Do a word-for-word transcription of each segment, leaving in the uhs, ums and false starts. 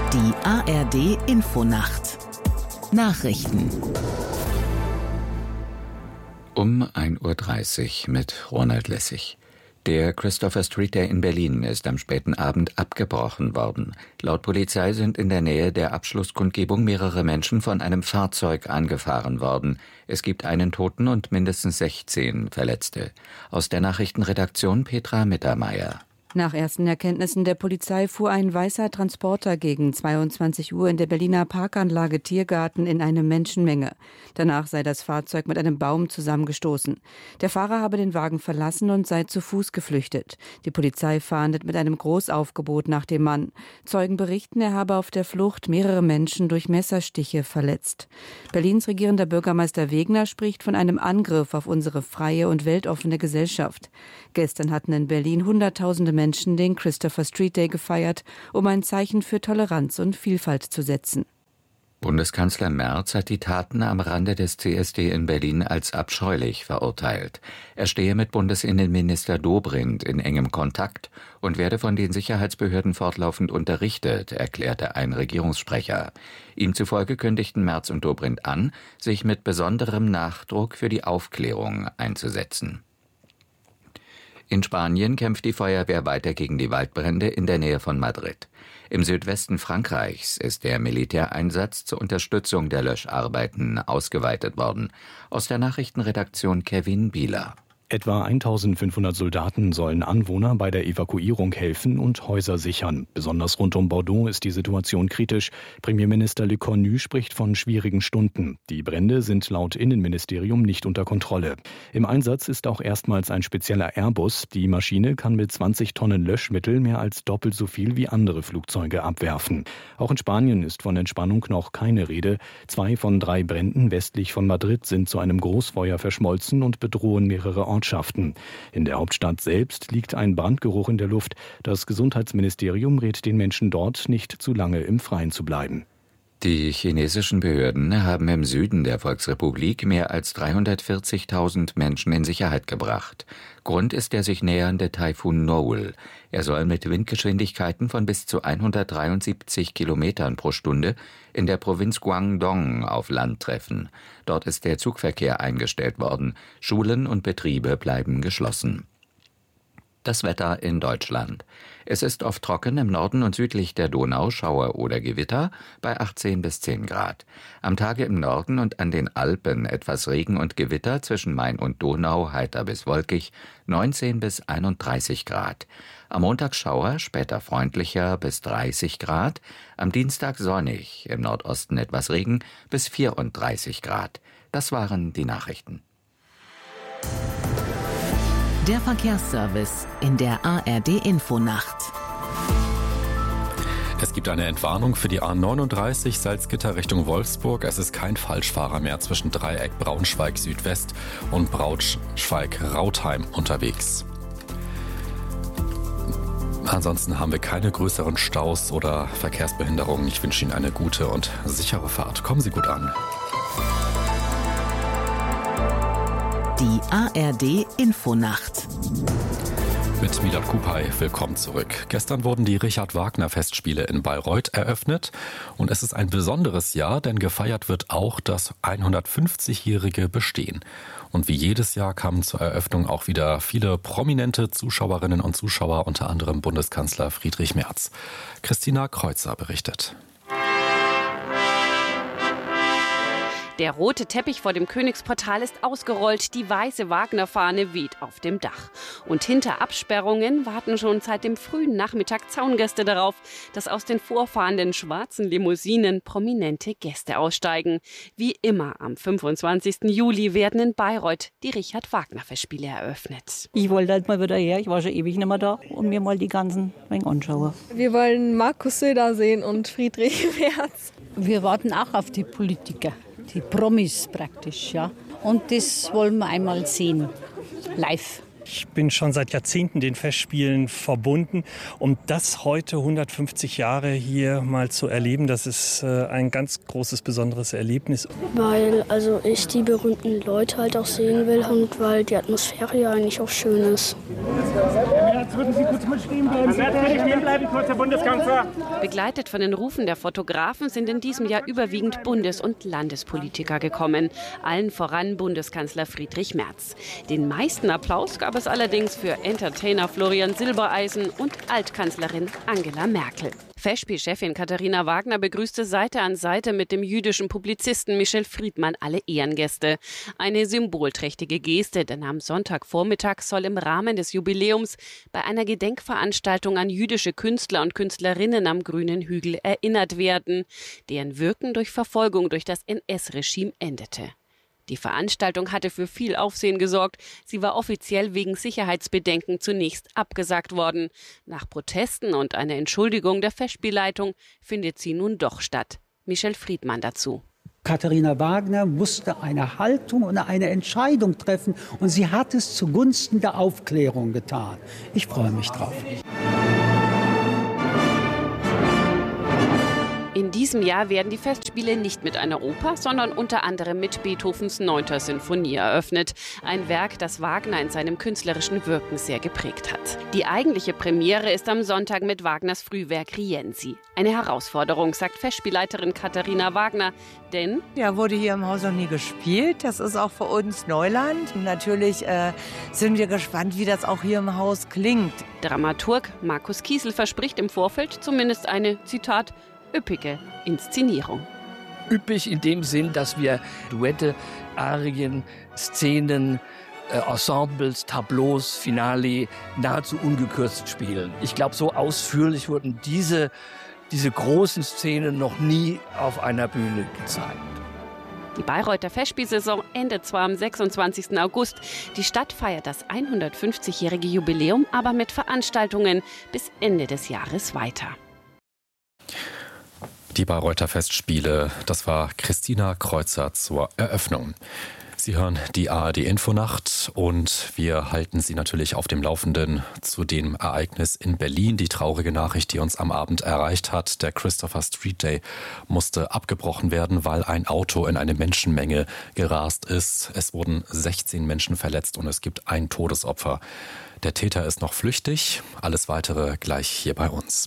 Die A R D-Infonacht. Nachrichten. Um ein Uhr dreißig mit Ronald Lessig. Der Christopher Street Day in Berlin ist am späten Abend abgebrochen worden. Laut Polizei sind in der Nähe der Abschlusskundgebung mehrere Menschen von einem Fahrzeug angefahren worden. Es gibt einen Toten und mindestens sechzehn Verletzte. Aus der Nachrichtenredaktion Petra Mittermeier. Nach ersten Erkenntnissen der Polizei fuhr ein weißer Transporter gegen zweiundzwanzig Uhr in der Berliner Parkanlage Tiergarten in eine Menschenmenge. Danach sei das Fahrzeug mit einem Baum zusammengestoßen. Der Fahrer habe den Wagen verlassen und sei zu Fuß geflüchtet. Die Polizei fahndet mit einem Großaufgebot nach dem Mann. Zeugen berichten, er habe auf der Flucht mehrere Menschen durch Messerstiche verletzt. Berlins regierender Bürgermeister Wegner spricht von einem Angriff auf unsere freie und weltoffene Gesellschaft. Gestern hatten in Berlin Hunderttausende Menschen den Christopher Street Day gefeiert, um ein Zeichen für Toleranz und Vielfalt zu setzen. Bundeskanzler Merz hat die Taten am Rande des C S D in Berlin als abscheulich verurteilt. Er stehe mit Bundesinnenminister Dobrindt in engem Kontakt und werde von den Sicherheitsbehörden fortlaufend unterrichtet, erklärte ein Regierungssprecher. Ihm zufolge kündigten Merz und Dobrindt an, sich mit besonderem Nachdruck für die Aufklärung einzusetzen. In Spanien kämpft die Feuerwehr weiter gegen die Waldbrände in der Nähe von Madrid. Im Südwesten Frankreichs ist der Militäreinsatz zur Unterstützung der Löscharbeiten ausgeweitet worden. Aus der Nachrichtenredaktion Kevin Bieler. Etwa eintausendfünfhundert Soldaten sollen Anwohner bei der Evakuierung helfen und Häuser sichern. Besonders rund um Bordeaux ist die Situation kritisch. Premierminister Le Cornu spricht von schwierigen Stunden. Die Brände sind laut Innenministerium nicht unter Kontrolle. Im Einsatz ist auch erstmals ein spezieller Airbus. Die Maschine kann mit zwanzig Tonnen Löschmittel mehr als doppelt so viel wie andere Flugzeuge abwerfen. Auch in Spanien ist von Entspannung noch keine Rede. Zwei von drei Bränden westlich von Madrid sind zu einem Großfeuer verschmolzen und bedrohen mehrere Orte. In der Hauptstadt selbst liegt ein Brandgeruch in der Luft. Das Gesundheitsministerium rät den Menschen dort, nicht zu lange im Freien zu bleiben. Die chinesischen Behörden haben im Süden der Volksrepublik mehr als dreihundertvierzigtausend Menschen in Sicherheit gebracht. Grund ist der sich nähernde Taifun Noel. Er soll mit Windgeschwindigkeiten von bis zu hundertdreiundsiebzig Kilometern pro Stunde in der Provinz Guangdong auf Land treffen. Dort ist der Zugverkehr eingestellt worden. Schulen und Betriebe bleiben geschlossen. Das Wetter in Deutschland. Es ist oft trocken, im Norden und südlich der Donau Schauer oder Gewitter bei achtzehn bis zehn Grad. Am Tage im Norden und an den Alpen etwas Regen und Gewitter, zwischen Main und Donau heiter bis wolkig, neunzehn bis einunddreißig Grad. Am Montag Schauer, später freundlicher bis dreißig Grad. Am Dienstag sonnig, im Nordosten etwas Regen bis vierunddreißig Grad. Das waren die Nachrichten. Der Verkehrsservice in der A R D-Infonacht. Es gibt eine Entwarnung für die A neununddreißig Salzgitter Richtung Wolfsburg. Es ist kein Falschfahrer mehr zwischen Dreieck Braunschweig Südwest und Braunschweig Rautheim unterwegs. Ansonsten haben wir keine größeren Staus oder Verkehrsbehinderungen. Ich wünsche Ihnen eine gute und sichere Fahrt. Kommen Sie gut an. Die A R D-Infonacht. Mit Milat Kupay, willkommen zurück. Gestern wurden die Richard-Wagner-Festspiele in Bayreuth eröffnet. Und es ist ein besonderes Jahr, denn gefeiert wird auch das hundertfünfzigjährige Bestehen. Und wie jedes Jahr kamen zur Eröffnung auch wieder viele prominente Zuschauerinnen und Zuschauer, unter anderem Bundeskanzler Friedrich Merz. Christina Kreuzer berichtet. Der rote Teppich vor dem Königsportal ist ausgerollt, die weiße Wagner-Fahne weht auf dem Dach. Und hinter Absperrungen warten schon seit dem frühen Nachmittag Zaungäste darauf, dass aus den vorfahrenden schwarzen Limousinen prominente Gäste aussteigen. Wie immer am fünfundzwanzigsten Juli werden in Bayreuth die Richard-Wagner-Festspiele eröffnet. Ich wollte halt mal wieder her, ich war schon ewig nicht mehr da und mir mal die ganzen Menge anschauen. Wir wollen Markus Söder sehen und Friedrich Merz. Wir warten auch auf die Politiker. Die Promis praktisch, ja. Und das wollen wir einmal sehen, live. Ich bin schon seit Jahrzehnten den Festspielen verbunden. Und das heute hundertfünfzig Jahre hier mal zu erleben, das ist äh, ein ganz großes, besonderes Erlebnis. Weil also ich die berühmten Leute halt auch sehen will und weil die Atmosphäre ja eigentlich auch schön ist. Würden Sie kurz mal stehen bleiben? Herr Merz, bitte stehen bleiben, kurz, Herr Bundeskanzler. Begleitet von den Rufen der Fotografen sind in diesem Jahr überwiegend Bundes- und Landespolitiker gekommen. Allen voran Bundeskanzler Friedrich Merz. Den meisten Applaus gab es allerdings für Entertainer Florian Silbereisen und Altkanzlerin Angela Merkel. Festspielchefin Katharina Wagner begrüßte Seite an Seite mit dem jüdischen Publizisten Michel Friedmann alle Ehrengäste. Eine symbolträchtige Geste, denn am Sonntagvormittag soll im Rahmen des Jubiläums bei einer Gedenkveranstaltung an jüdische Künstler und Künstlerinnen am Grünen Hügel erinnert werden, deren Wirken durch Verfolgung durch das N S-Regime endete. Die Veranstaltung hatte für viel Aufsehen gesorgt. Sie war offiziell wegen Sicherheitsbedenken zunächst abgesagt worden. Nach Protesten und einer Entschuldigung der Festspielleitung findet sie nun doch statt. Michel Friedmann dazu. Katharina Wagner musste eine Haltung und eine Entscheidung treffen und sie hat es zugunsten der Aufklärung getan. Ich freue mich drauf. In diesem Jahr werden die Festspiele nicht mit einer Oper, sondern unter anderem mit Beethovens neunter Sinfonie eröffnet. Ein Werk, das Wagner in seinem künstlerischen Wirken sehr geprägt hat. Die eigentliche Premiere ist am Sonntag mit Wagners Frühwerk Rienzi. Eine Herausforderung, sagt Festspielleiterin Katharina Wagner, denn ja, wurde hier im Haus noch nie gespielt. Das ist auch für uns Neuland. Und natürlich äh, sind wir gespannt, wie das auch hier im Haus klingt. Dramaturg Markus Kiesel verspricht im Vorfeld zumindest eine, Zitat, üppige Inszenierung. Üppig in dem Sinn, dass wir Duette, Arien, Szenen, äh, Ensembles, Tableaus, Finale nahezu ungekürzt spielen. Ich glaube, so ausführlich wurden diese, diese großen Szenen noch nie auf einer Bühne gezeigt. Die Bayreuther Festspielsaison endet zwar am sechsundzwanzigsten August. Die Stadt feiert das hundertfünfzigjährige Jubiläum aber mit Veranstaltungen bis Ende des Jahres weiter. Die Bayreuther Festspiele, das war Christina Kreuzer zur Eröffnung. Sie hören die A R D-Infonacht und wir halten Sie natürlich auf dem Laufenden zu dem Ereignis in Berlin. Die traurige Nachricht, die uns am Abend erreicht hat, der Christopher Street Day musste abgebrochen werden, weil ein Auto in eine Menschenmenge gerast ist. Es wurden sechzehn Menschen verletzt und es gibt ein Todesopfer. Der Täter ist noch flüchtig. Alles Weitere gleich hier bei uns.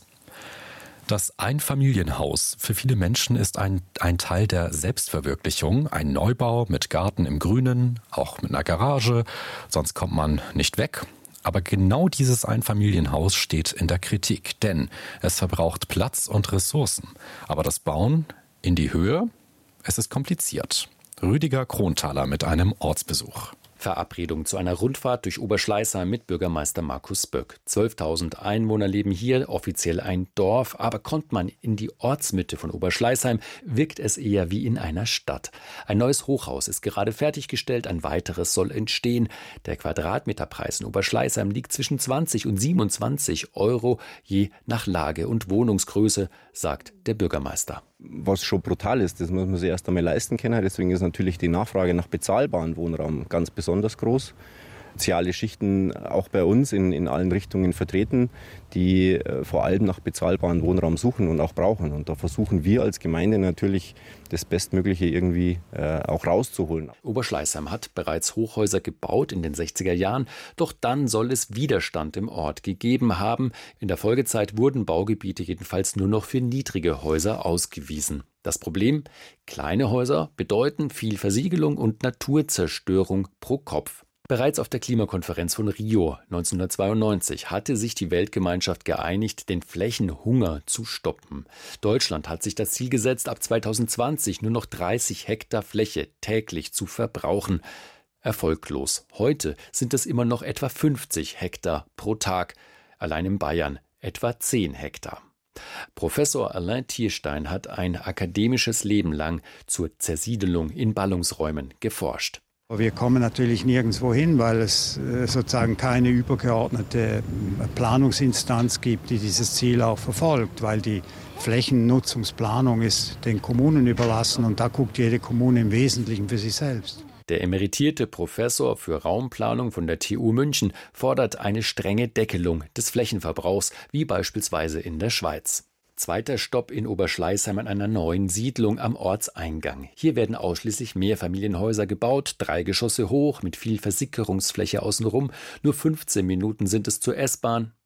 Das Einfamilienhaus für viele Menschen ist ein, ein Teil der Selbstverwirklichung. Ein Neubau mit Garten im Grünen, auch mit einer Garage, sonst kommt man nicht weg. Aber genau dieses Einfamilienhaus steht in der Kritik, denn es verbraucht Platz und Ressourcen. Aber das Bauen in die Höhe, es ist kompliziert. Rüdiger Kronthaler mit einem Ortsbesuch. Verabredung zu einer Rundfahrt durch Oberschleißheim mit Bürgermeister Markus Böck. zwölftausend Einwohner leben hier, offiziell ein Dorf, aber kommt man in die Ortsmitte von Oberschleißheim, wirkt es eher wie in einer Stadt. Ein neues Hochhaus ist gerade fertiggestellt, ein weiteres soll entstehen. Der Quadratmeterpreis in Oberschleißheim liegt zwischen zwanzig und siebenundzwanzig Euro, je nach Lage und Wohnungsgröße, sagt der Bürgermeister. Was schon brutal ist, das muss man sich erst einmal leisten können. Deswegen ist natürlich die Nachfrage nach bezahlbarem Wohnraum ganz besonders groß. Soziale Schichten auch bei uns in, in allen Richtungen vertreten, die äh, vor allem nach bezahlbarem Wohnraum suchen und auch brauchen. Und da versuchen wir als Gemeinde natürlich das Bestmögliche irgendwie äh, auch rauszuholen. Oberschleißheim hat bereits Hochhäuser gebaut in den sechziger Jahren, doch dann soll es Widerstand im Ort gegeben haben. In der Folgezeit wurden Baugebiete jedenfalls nur noch für niedrige Häuser ausgewiesen. Das Problem? Kleine Häuser bedeuten viel Versiegelung und Naturzerstörung pro Kopf. Bereits auf der Klimakonferenz von Rio neunzehnhundertzweiundneunzig hatte sich die Weltgemeinschaft geeinigt, den Flächenhunger zu stoppen. Deutschland hat sich das Ziel gesetzt, ab zweitausendzwanzig nur noch dreißig Hektar Fläche täglich zu verbrauchen. Erfolglos. Heute sind es immer noch etwa fünfzig Hektar pro Tag. Allein in Bayern etwa zehn Hektar. Professor Alain Thierstein hat ein akademisches Leben lang zur Zersiedelung in Ballungsräumen geforscht. Wir kommen natürlich nirgendwo hin, weil es sozusagen keine übergeordnete Planungsinstanz gibt, die dieses Ziel auch verfolgt, weil die Flächennutzungsplanung ist den Kommunen überlassen und da guckt jede Kommune im Wesentlichen für sich selbst. Der emeritierte Professor für Raumplanung von der T U München fordert eine strenge Deckelung des Flächenverbrauchs, wie beispielsweise in der Schweiz. Zweiter Stopp in Oberschleißheim an einer neuen Siedlung am Ortseingang. Hier werden ausschließlich Mehrfamilienhäuser gebaut, drei Geschosse hoch, mit viel Versickerungsfläche außenrum. Nur fünfzehn Minuten sind es zur S-Bahn.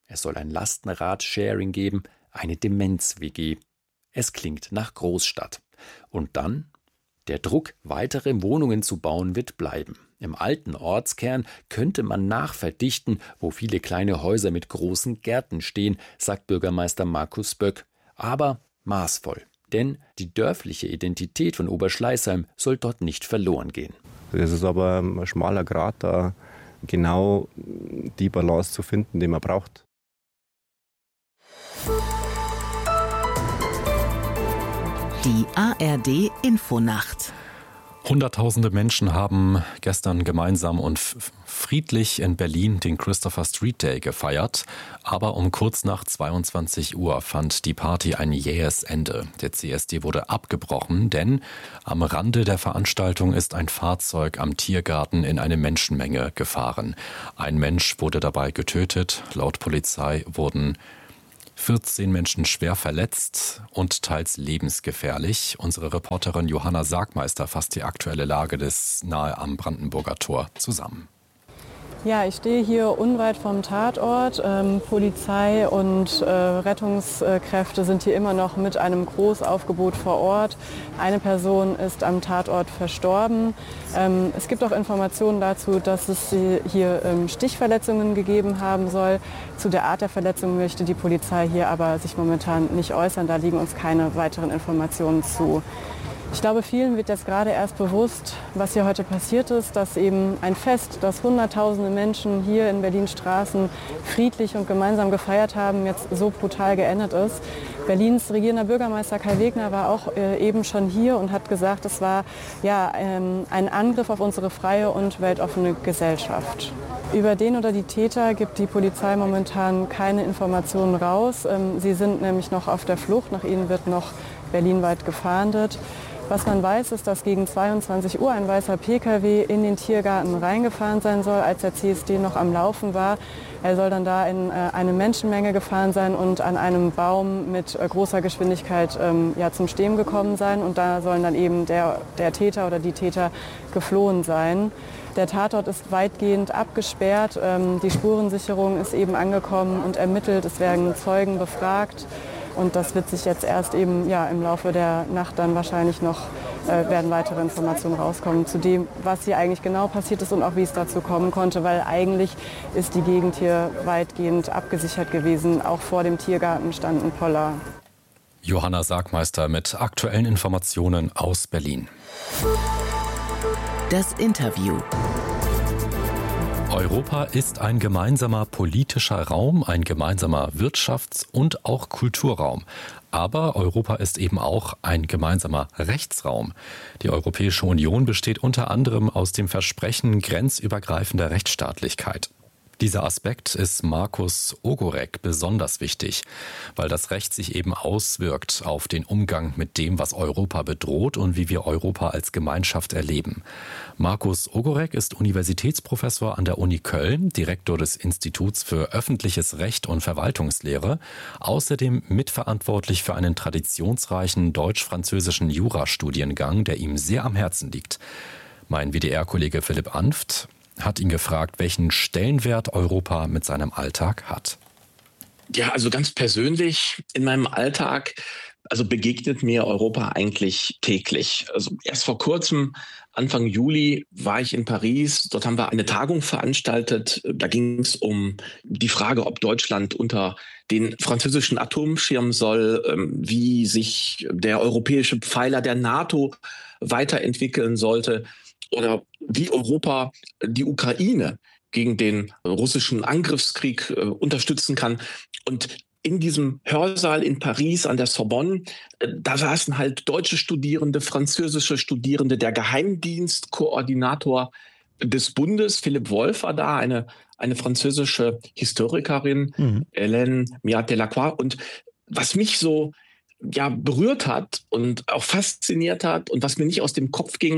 Es soll ein Lastenrad-Sharing geben, eine Demenz-W G. Es klingt nach Großstadt. Und dann? Der Druck, weitere Wohnungen zu bauen, wird bleiben. Im alten Ortskern könnte man nachverdichten, wo viele kleine Häuser mit großen Gärten stehen, sagt Bürgermeister Markus Böck. Aber maßvoll. Denn die dörfliche Identität von Oberschleißheim soll dort nicht verloren gehen. Es ist aber ein schmaler Grat, da genau die Balance zu finden, die man braucht. Die A R D Infonacht. Hunderttausende Menschen haben gestern gemeinsam und friedlich in Berlin den Christopher Street Day gefeiert. Aber um kurz nach zweiundzwanzig Uhr fand die Party ein jähes Ende. Der C S D wurde abgebrochen, denn am Rande der Veranstaltung ist ein Fahrzeug am Tiergarten in eine Menschenmenge gefahren. Ein Mensch wurde dabei getötet. Laut Polizei wurden vierzehn Menschen schwer verletzt und teils lebensgefährlich. Unsere Reporterin Johanna Sargmeister fasst die aktuelle Lage des nahe am Brandenburger Tor zusammen. Ja, ich stehe hier unweit vom Tatort. Ähm, Polizei und äh, Rettungskräfte sind hier immer noch mit einem Großaufgebot vor Ort. Eine Person ist am Tatort verstorben. Ähm, es gibt auch Informationen dazu, dass es hier ähm, Stichverletzungen gegeben haben soll. Zu der Art der Verletzung möchte die Polizei hier aber sich momentan nicht äußern. Da liegen uns keine weiteren Informationen zu. Ich glaube, vielen wird jetzt gerade erst bewusst, was hier heute passiert ist, dass eben ein Fest, das Hunderttausende Menschen hier in Berlins Straßen friedlich und gemeinsam gefeiert haben, jetzt so brutal geendet ist. Berlins regierender Bürgermeister Kai Wegner war auch äh, eben schon hier und hat gesagt, es war ja, ähm, ein Angriff auf unsere freie und weltoffene Gesellschaft. Über den oder die Täter gibt die Polizei momentan keine Informationen raus. Ähm, sie sind nämlich noch auf der Flucht, nach ihnen wird noch berlinweit gefahndet. Was man weiß, ist, dass gegen zweiundzwanzig Uhr ein weißer P K W in den Tiergarten reingefahren sein soll, als der C S D noch am Laufen war. Er soll dann da in äh, eine Menschenmenge gefahren sein und an einem Baum mit äh, großer Geschwindigkeit ähm, ja, zum Stehen gekommen sein. Und da sollen dann eben der, der Täter oder die Täter geflohen sein. Der Tatort ist weitgehend abgesperrt. Ähm, die Spurensicherung ist eben angekommen und ermittelt. Es werden Zeugen befragt. Und das wird sich jetzt erst eben ja, im Laufe der Nacht dann wahrscheinlich noch, äh, werden weitere Informationen rauskommen zu dem, was hier eigentlich genau passiert ist und auch wie es dazu kommen konnte, weil eigentlich ist die Gegend hier weitgehend abgesichert gewesen. Auch vor dem Tiergarten standen Poller. Johanna Sargmeister mit aktuellen Informationen aus Berlin. Das Interview. Europa ist ein gemeinsamer politischer Raum, ein gemeinsamer Wirtschafts- und auch Kulturraum. Aber Europa ist eben auch ein gemeinsamer Rechtsraum. Die Europäische Union besteht unter anderem aus dem Versprechen grenzübergreifender Rechtsstaatlichkeit. Dieser Aspekt ist Markus Ogorek besonders wichtig, weil das Recht sich eben auswirkt auf den Umgang mit dem, was Europa bedroht und wie wir Europa als Gemeinschaft erleben. Markus Ogorek ist Universitätsprofessor an der Uni Köln, Direktor des Instituts für öffentliches Recht und Verwaltungslehre, außerdem mitverantwortlich für einen traditionsreichen deutsch-französischen Jurastudiengang, der ihm sehr am Herzen liegt. Mein W D R-Kollege Philipp Anft hat ihn gefragt, welchen Stellenwert Europa mit seinem Alltag hat. Ja, also ganz persönlich in meinem Alltag, also begegnet mir Europa eigentlich täglich. Also erst vor kurzem, Anfang Juli, war ich in Paris. Dort haben wir eine Tagung veranstaltet. Da ging es um die Frage, ob Deutschland unter den französischen Atomschirm soll, wie sich der europäische Pfeiler der NATO weiterentwickeln sollte oder wie Europa die Ukraine gegen den russischen Angriffskrieg äh, unterstützen kann. Und in diesem Hörsaal in Paris an der Sorbonne, äh, da saßen halt deutsche Studierende, französische Studierende, der Geheimdienstkoordinator des Bundes, Philipp Wolf, war da, eine, eine französische Historikerin, mhm. Hélène Miat-Delacroix. Und was mich so ja, berührt hat und auch fasziniert hat und was mir nicht aus dem Kopf ging,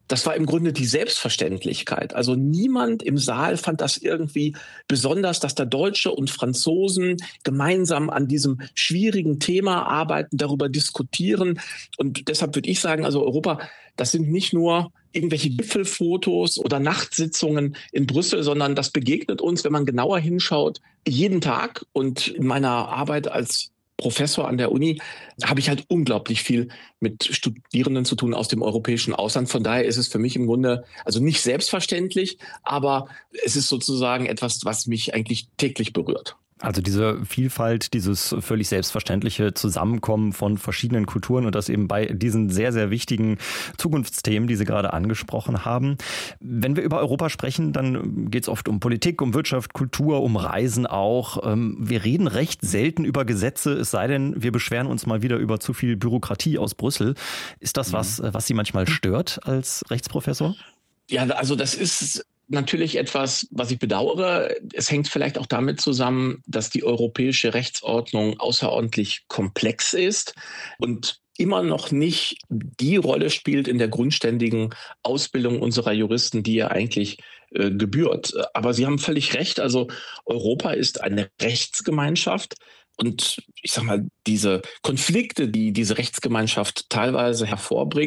das war im Grunde die Selbstverständlichkeit. Also niemand im Saal fand das irgendwie besonders, dass da Deutsche und Franzosen gemeinsam an diesem schwierigen Thema arbeiten, darüber diskutieren. Und deshalb würde ich sagen, also Europa, das sind nicht nur irgendwelche Gipfelfotos oder Nachtsitzungen in Brüssel, sondern das begegnet uns, wenn man genauer hinschaut, jeden Tag. Und in meiner Arbeit als Professor an der Uni habe ich halt unglaublich viel mit Studierenden zu tun aus dem europäischen Ausland. Von daher ist es für mich im Grunde also nicht selbstverständlich, aber es ist sozusagen etwas, was mich eigentlich täglich berührt. Also diese Vielfalt, dieses völlig selbstverständliche Zusammenkommen von verschiedenen Kulturen und das eben bei diesen sehr, sehr wichtigen Zukunftsthemen, die Sie gerade angesprochen haben. Wenn wir über Europa sprechen, dann geht es oft um Politik, um Wirtschaft, Kultur, um Reisen auch. Wir reden recht selten über Gesetze, es sei denn, wir beschweren uns mal wieder über zu viel Bürokratie aus Brüssel. Ist das was, was Sie manchmal stört als Rechtsprofessor? Ja, also das ist natürlich etwas, was ich bedauere. Es hängt vielleicht auch damit zusammen, dass die europäische Rechtsordnung außerordentlich komplex ist und immer noch nicht die Rolle spielt in der grundständigen Ausbildung unserer Juristen, die ja eigentlich äh, gebührt. Aber Sie haben völlig recht. Also Europa ist eine Rechtsgemeinschaft. Und ich sag mal, diese Konflikte, die diese Rechtsgemeinschaft teilweise hervorbringt,